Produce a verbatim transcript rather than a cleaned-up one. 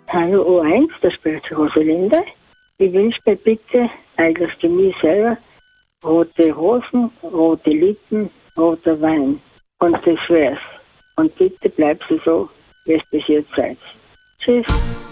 Hallo O eins, da spricht Rosalinde. Ich wünsche mir bitte eigentlich für mich selber rote Hosen, rote Lippen, roter Wein. Und das wär's. Und bitte bleib so, wie es bis jetzt seid. Tschüss.